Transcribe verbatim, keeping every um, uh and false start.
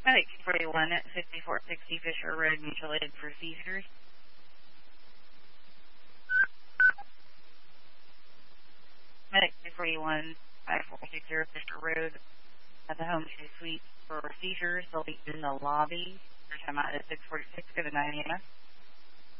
Medic two forty-one at fifty-four sixty Fisher Road, mutual aid for seizures. Medic two forty-one five four six zero Fisher Road at the Home two Suite for seizures. They'll be in the lobby. Their time out is six forty-six. Go to nine A M